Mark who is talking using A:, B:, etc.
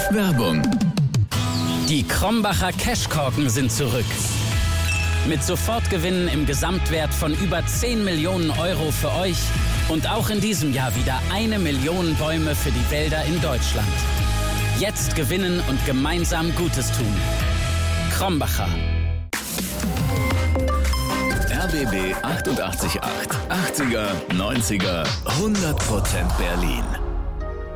A: Werbung.
B: Die Krombacher Cashkorken sind zurück. Mit Sofortgewinnen im Gesamtwert von über 10 Millionen Euro für euch und auch in diesem Jahr wieder 1 Million Bäume für die Wälder in Deutschland. Jetzt gewinnen und gemeinsam Gutes tun. Krombacher.
A: RBB 88.8. 80er, 90er, 100% Berlin.